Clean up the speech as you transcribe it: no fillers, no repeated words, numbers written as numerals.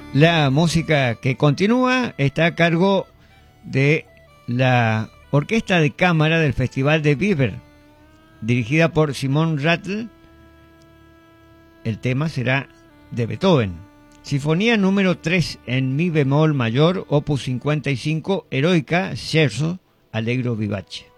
La música que continúa está a cargo de la Orquesta de Cámara del Festival de Biber, dirigida por Simon Rattle. El tema será de Beethoven. Sinfonía número 3 en mi bemol mayor, opus 55, Eroica, scherzo, allegro vivace.